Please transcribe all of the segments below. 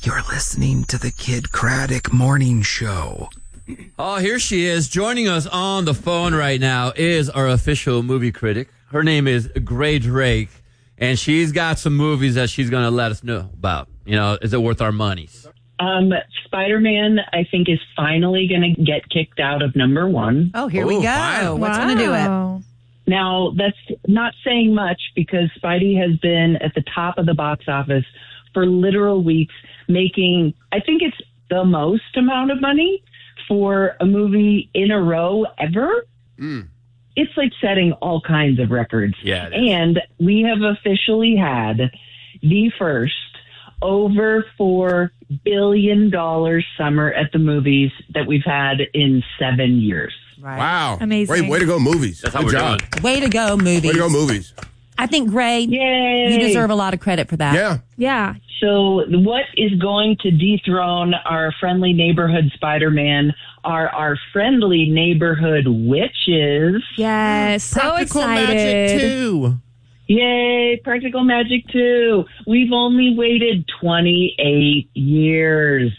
You're listening to the Kid Craddock Morning Show. Oh, here she is. Joining us on the phone right now is our official movie critic. Her name is Gray Drake, and she's got some movies that she's going to let us know about. You know, is it worth our monies? Spider-Man, I think, is finally going to get kicked out of number one. Oh, here we go. Finally. What's going to do it? Now, that's not saying much because Spidey has been at the top of the box office for literal weeks, making, I think it's the most amount of money for a movie in a row ever. It's like setting all kinds of records. Yeah, and we have officially had the first over $4 billion summer at the movies that we've had in 7 years. Right. Wow. Amazing. Way to go, movies. That's how Good we're job. doing. Way to go, movies. Way to go, movies. I think, Gray, Yay! you deserve a lot of credit for that. Yeah. Yeah. So what is going to dethrone our friendly neighborhood Spider-Man are our friendly neighborhood witches. Yes. So Practical excited. Magic 2. Yay, Practical Magic 2. We've only waited 28 years.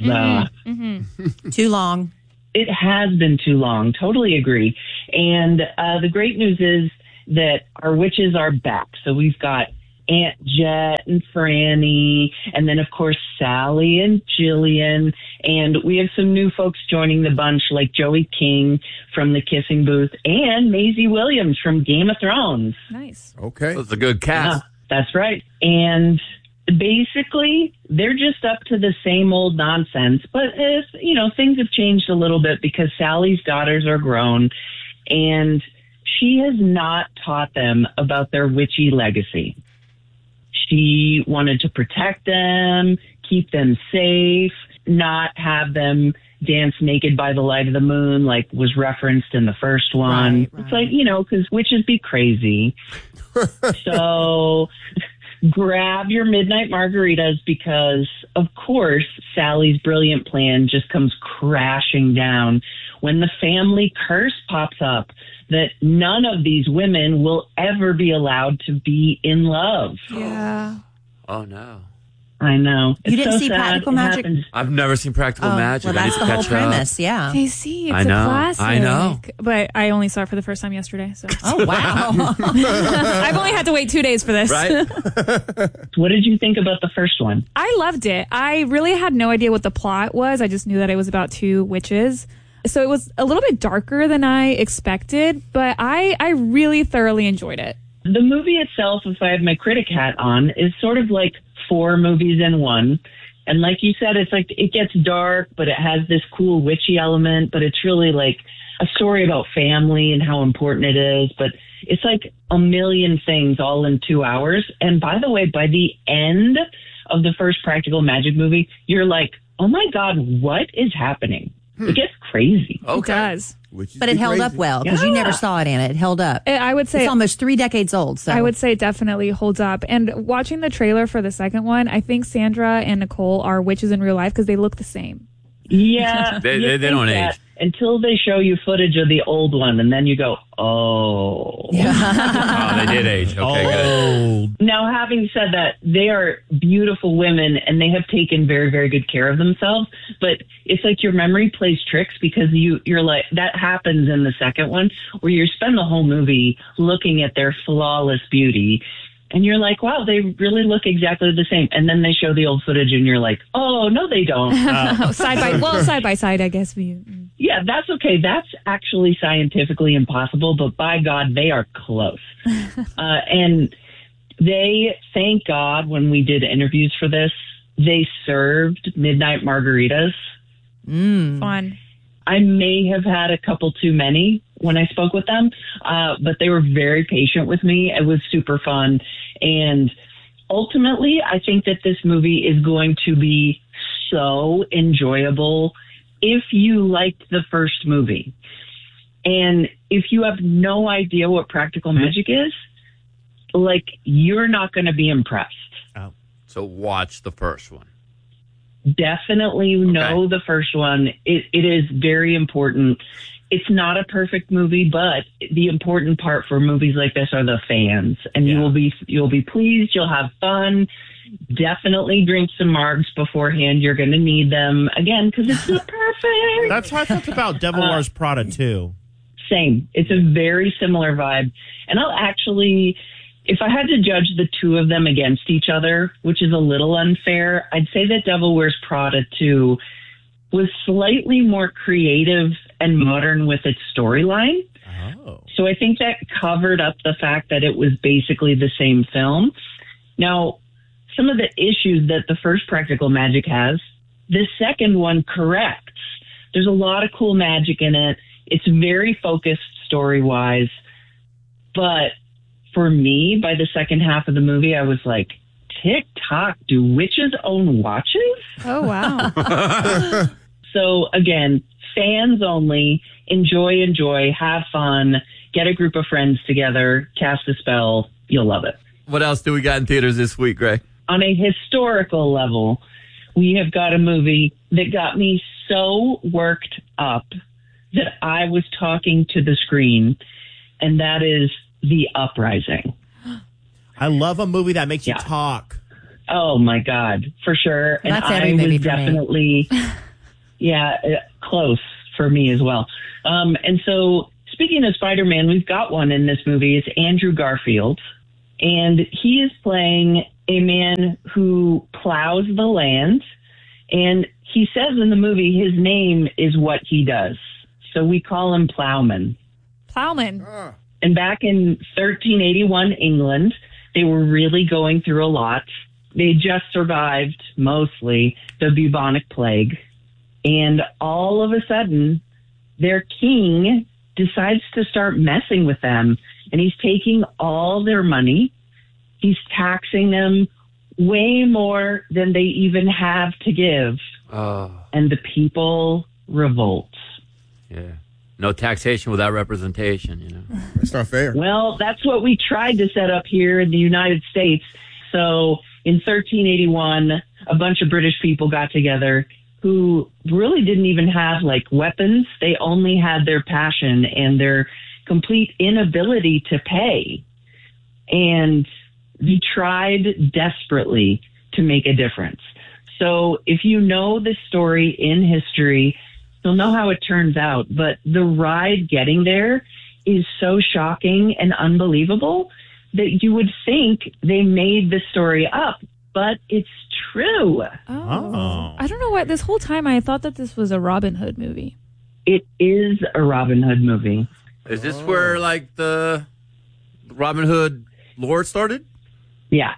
Too long. It has been too long. Totally agree. And the great news is that our witches are back. So we've got Aunt Jet and Franny, and then, of course, Sally and Jillian. And we have some new folks joining the bunch, like Joey King from The Kissing Booth and Maisie Williams from Game of Thrones. Nice. Okay. That's a good cast. That's right. And basically, they're just up to the same old nonsense. But, things have changed a little bit because Sally's daughters are grown, and she has not taught them about their witchy legacy. She wanted to protect them, keep them safe, not have them dance naked by the light of the moon like was referenced in the first one. Right. It's like, because witches be crazy. So grab your midnight margaritas because, of course, Sally's brilliant plan just comes crashing down when the family curse pops up that none of these women will ever be allowed to be in love. Yeah. Oh, no. I know. You didn't so see sad. Practical It Magic? happens. I've never seen Practical Magic. Well, I need that's to the whole catch up. premise, yeah. JC, it's I a know. classic. I know. But I only saw it for the first time yesterday. So Oh, wow. I've only had to wait 2 days for this. Right? What did you think about the first one? I loved it. I really had no idea what the plot was. I just knew that it was about two witches. So it was a little bit darker than I expected, but I really thoroughly enjoyed it. The movie itself, if I have my critic hat on, is sort of like 4 movies in one. And like you said, it's like it gets dark, but it has this cool witchy element, but it's really like a story about family and how important it is. But it's like a million things all in 2 hours. And by the way, by the end of the first Practical Magic movie, you're like, oh my God, what is happening? It gets crazy. It does. But it held up well because you never saw it, Anna. It held up. I would say It's almost 3 decades old. So I would say it definitely holds up. And watching the trailer for the second one, I think Sandra and Nicole are witches in real life because they look the same. Yeah. They you don't think that age. until they show you footage of the old one, and then you go, oh. Oh, they did age. Okay, good. Now, having said that, they are beautiful women, and they have taken very, very good care of themselves. But it's like your memory plays tricks because you're like, that happens in the second one, where you spend the whole movie looking at their flawless beauty. And you're like, wow, they really look exactly the same. And then they show the old footage and you're like, oh, no, they don't. Side by side, I guess. Yeah, that's okay. That's actually scientifically impossible, but by God, they are close. And they, thank God, when we did interviews for this, they served midnight margaritas. Fun. I may have had a couple too many when I spoke with them, but they were very patient with me. It was super fun. And ultimately, I think that this movie is going to be so enjoyable if you liked the first movie. And if you have no idea what Practical Magic is, like, you're not going to be impressed. Oh. So watch the first one. Definitely know the first one. It is very important. it's not a perfect movie, but the important part for movies like this are the fans, and you'll be pleased. You'll have fun. Definitely drink some margs beforehand. You're going to need them again because it's not perfect. That's how I felt about Devil Wears Prada too. Same. It's a very similar vibe, and I'll actually, if I had to judge the two of them against each other, which is a little unfair, I'd say that Devil Wears Prada 2 was slightly more creative and modern with its storyline. Oh. So I think that covered up the fact that it was basically the same film. Now, some of the issues that the first Practical Magic has, the second one corrects. There's a lot of cool magic in it. It's very focused story-wise. But for me, by the second half of the movie, I was like, tick-tock, do witches own watches? Oh, wow. So, again, fans only. Enjoy, have fun, get a group of friends together, cast a spell. You'll love it. What else do we got in theaters this week, Greg? On a historical level, we have got a movie that got me so worked up that I was talking to the screen, and that is The Uprising. I love a movie that makes you talk. Oh, my God, for sure. And That's every movie for me. Definitely, close for me as well. And so, speaking of Spider-Man, we've got one in this movie. It's Andrew Garfield, and he is playing a man who plows the land, and he says in the movie his name is what he does. So we call him Plowman. Plowman. And back in 1381 England, they were really going through a lot. They just survived, mostly, the bubonic plague. And all of a sudden, their king decides to start messing with them. And he's taking all their money. He's taxing them way more than they even have to give. And the people revolt. Yeah. No taxation without representation, you know. That's not fair. Well, that's what we tried to set up here in the United States. So in 1381, a bunch of British people got together who really didn't even have like weapons. They only had their passion and their complete inability to pay. And we tried desperately to make a difference. So if you know this story in history, you'll know how it turns out. But the ride getting there is so shocking and unbelievable that you would think they made the story up, but it's true. Oh. I don't know why. This whole time I thought that this was a Robin Hood movie. It is a Robin Hood movie. Is this where, like, the Robin Hood lore started? Yeah.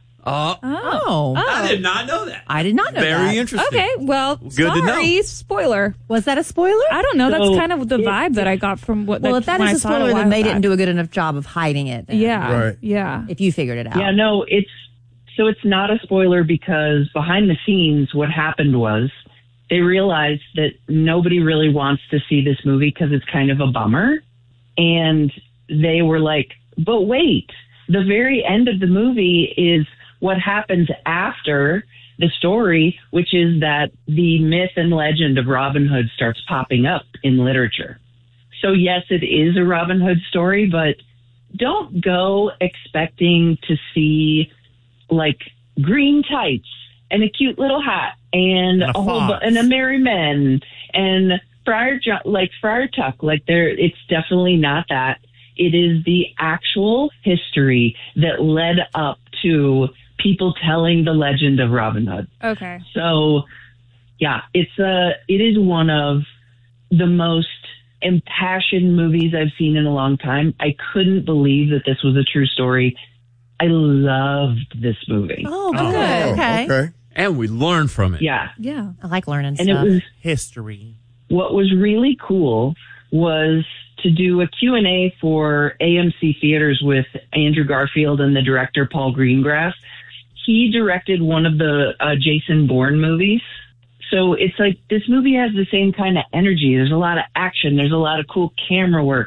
Oh. I did not know that. I did not know that. Very interesting. Okay, well, Good to know. sorry, spoiler. Was that a spoiler? I don't know. So That's kind of the vibe that I got from what. Well, if that when is I a saw it spoiler, while then they back. didn't do a good enough job of hiding it. Then, Yeah, Right. yeah. if you figured it out. Yeah, no, it's not a spoiler because behind the scenes, what happened was they realized that nobody really wants to see this movie because it's kind of a bummer. And they were like, but wait, the very end of the movie is what happens after the story, which is that the myth and legend of Robin Hood starts popping up in literature. So yes, it is a Robin Hood story, but don't go expecting to see like green tights and a cute little hat and And a a whole fox. and a merry men and Friar Tuck. Like it's definitely not that. It is the actual history that led up to people telling the legend of Robin Hood. Okay. So, yeah, it is one of the most impassioned movies I've seen in a long time. I couldn't believe that this was a true story. I loved this movie. Oh, good. Oh, Okay. And we learned from it. Yeah. Yeah. I like learning And stuff. it was History. what was really cool was to do a Q&A for AMC Theaters with Andrew Garfield and the director Paul Greengrass. He directed one of the Jason Bourne movies. So it's like this movie has the same kind of energy. There's a lot of action. There's a lot of cool camera work.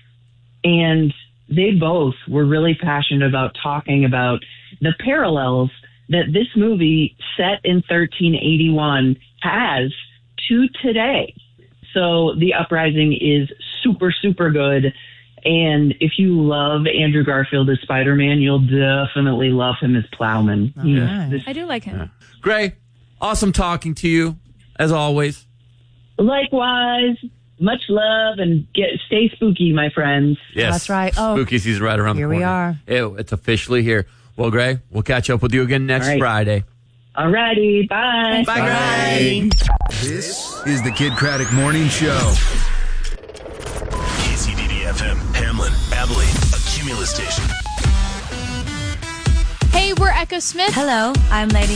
And they both were really passionate about talking about the parallels that this movie set in 1381 has to today. So The Uprising is super, super good. And if you love Andrew Garfield as Spider-Man, you'll definitely love him as Plowman. I do like him. Gray, awesome talking to you, as always. Likewise, much love, and stay spooky, my friends. Yes. That's right. Oh, Spooky season right around the here corner. we are. Ew, it's officially here. Well, Gray, we'll catch up with you again next All right. Friday. Alrighty, bye. Bye, Gray. This is the Kid Craddock Morning Show. KCDD-FM, Hamlin, Abilene, a Cumulus station. Hey, we're Echo Smith. Hello, I'm Lady